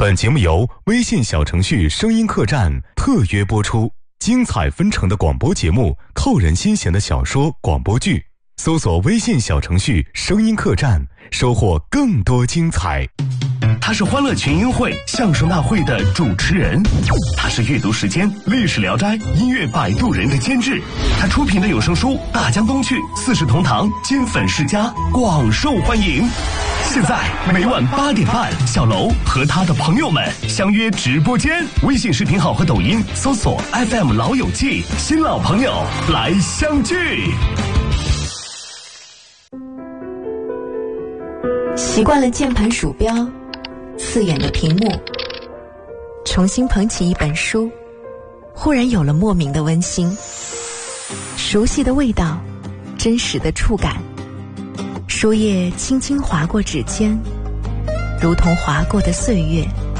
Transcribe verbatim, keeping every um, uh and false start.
本节目由微信小程序声音客栈特约播出，精彩纷呈的广播节目，扣人心弦的小说广播剧，搜索微信小程序声音客栈，收获更多精彩。 他是欢乐群英会相声大会的主持人，他是阅读时间历史聊斋音乐摆渡人的监制，他出品的有声书《大江东去》四世同堂金粉世家广受欢迎。现在每晚八点半，小楼和他的朋友们相约直播间，微信视频号和抖音搜索 F M 老友记，新老朋友来相聚。 习惯了键盘鼠标刺眼的屏幕，重新捧起一本书，忽然有了莫名的温馨，熟悉的味道，真实的触感，书页轻轻划过指尖，如同划过的岁月。